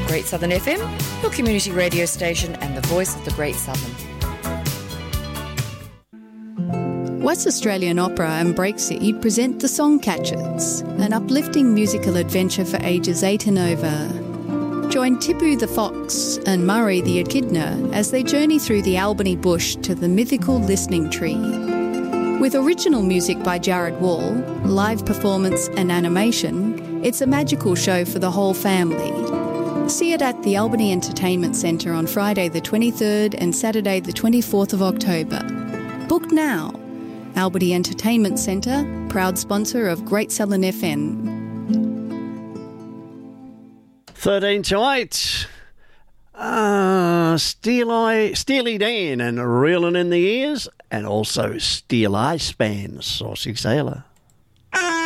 Great Southern FM, your community radio station and the voice of the Great Southern. West Australian Opera and Breaksea present The Songcatchers, an uplifting musical adventure for ages 8 and over. Join Tipu the Fox and Murray the Echidna as they journey through the Albany bush to the mythical Listening Tree. With original music by Jared Wall, live performance and animation, it's a magical show for the whole family. See it at the Albany Entertainment Centre on Friday the 23rd and Saturday the 24th of October. Book now. Albany Entertainment Centre, proud sponsor of Great Southern FM. 13 to 8. Steely Dan and Reelin' in the Ears, and also Steel Eye Span, Saucy Sailor.